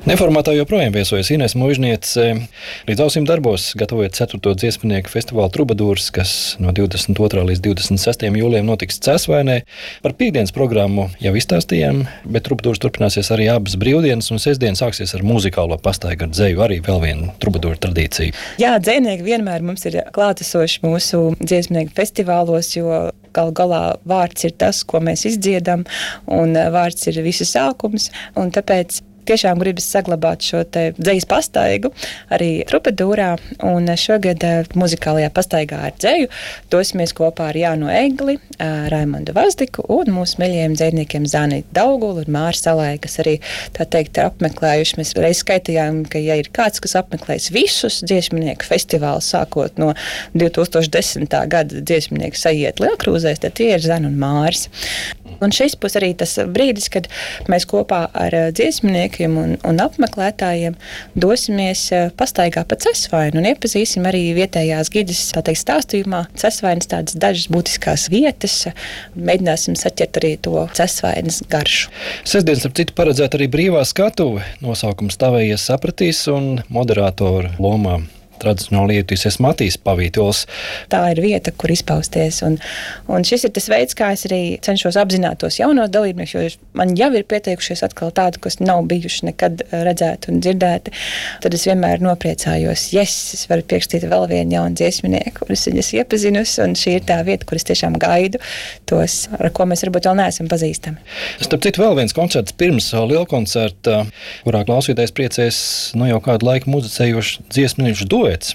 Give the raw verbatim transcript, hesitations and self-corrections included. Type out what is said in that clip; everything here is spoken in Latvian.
Neformātā joprojām viesojas Ines Muižniece. Līdz ausīm darbos gatavojot ceturto dziesmnieku festivālu Trubadūrs, kas no divdesmit otrā līdz divdesmit sestajam jūlijam notiks Cēsvainē. Par pīkdienas programmu jau izstāstījām, bet Trubadūrs turpināsies arī abas brīvdienas, un sestdien sāksies ar muzikālo pastaigu ar dzeju, arī vēl viena Trubadūra tradīcija. Jā, dzejnieki vienmēr mums ir klātesoši mūsu dziesmnieku festivālos, jo galu galā vārds ir tas, ko mēs izdziedam, un vārds ir visu sākums, un tāpēc tiešām gribas saglabāt šo te dzejas pastaigu arī Trubadūrā, un šogad muzikālajā pastaigā ar dzeju dosimies kopā ar Jānu Egli, Raimondu Vazdiku un mūsu mīļajiem dzejniekiem Zanītu Daugulu un Māru Salai, kas arī, tā teikt, ir apmeklējuši. Mēs reiz skaitījām, ka ja ir kāds, kas apmeklēs visus dziesmnieku festivālus, sākot no divi tūkstoši desmitā gada dziesmnieku sajiet Lielkrūzēs, tad tie ir Zana un Māris. Un šis būs arī tas brīdis, kad mēs kopā ar dziesmniekiem un, un apmeklētājiem dosimies pastaigā pa Cēsvainu un iepazīsim arī vietējās gidas, tā teikt, stāstījumā Cēsvainas tādas dažas būtiskās vietas, mēģināsim saķert arī to Cēsvainas garšu. Sestdien, starp citu, paredzēta arī brīvā skatuve, nosaukums Tavējies sapratīs, un moderātoru lomā tradicionāli iejutīsies Matīs Pavītols. Tā ir vieta, kur izpausties, un, un šis ir tas veids, kā es arī cenšos apzināt tos jaunos dalībniekus, jo man jau ir pieteikušies atkal tādi, kas nav bijuši nekad redzēti un dzirdēti. Tad es vienmēr nopriecājos, yes, es varu priekšstīt vēl vienu jaunu dziesminieku, kurus viņas iepazinusi, un šī ir tā vieta, kur es tiešām gaidu tos, ar ko mēs varbūt vēl neesam pazīstami. Starp citu, vēl viens koncerts pirms lielkoncerta, kurā klausītājs priecēs no jau kādu laiku muzicējošs dziesmnieku duets.